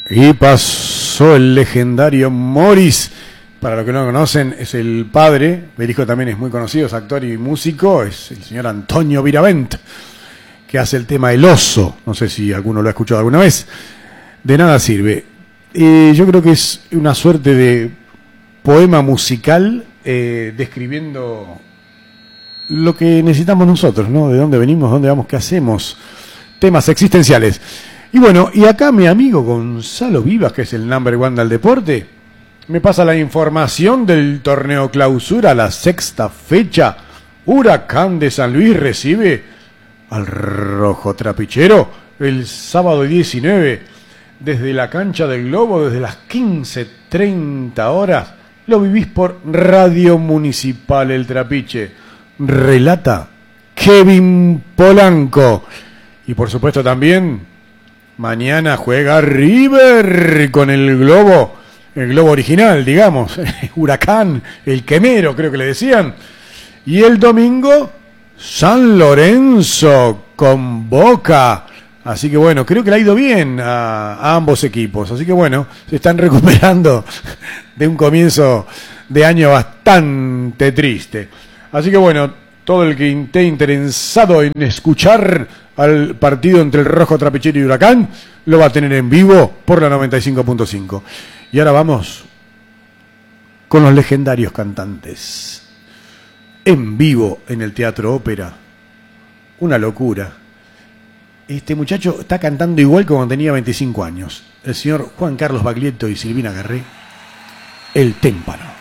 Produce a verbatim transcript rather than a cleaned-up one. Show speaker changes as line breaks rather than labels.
Y pasó el legendario Morris. Para los que no lo conocen, es el padre, el hijo también es muy conocido, es actor y músico, es el señor Antonio Viravent, que hace el tema El Oso. No sé si alguno lo ha escuchado alguna vez. De nada sirve. Eh, yo creo que es una suerte de poema musical eh, describiendo lo que necesitamos nosotros, ¿no? De dónde venimos, dónde vamos, qué hacemos. Temas existenciales. Y bueno, y acá mi amigo Gonzalo Vivas, que es el number one del deporte, me pasa la información del torneo clausura, la sexta fecha. Huracán de San Luis recibe al Rojo Trapichero el sábado diecinueve desde la cancha del Globo, desde las quince treinta horas. Lo vivís por Radio Municipal El Trapiche. Relata Kevin Polanco. Y por supuesto también mañana juega River con el Globo. El Globo original, digamos, Huracán, el Quemero, creo que le decían. Y el domingo, San Lorenzo con Boca. Así que bueno, creo que le ha ido bien a, a ambos equipos. Así que bueno, se están recuperando de un comienzo de año bastante triste. Así que bueno, todo el que esté interesado en escuchar al partido entre el Rojo Trapichero y Huracán, lo va a tener en vivo por la noventa y cinco punto cinco. Y ahora vamos con los legendarios cantantes. En vivo en el Teatro Ópera. Una locura. Este muchacho está cantando igual como tenía veinticinco años. El señor Juan Carlos Baglietto y Silvina Garré. El Témpano.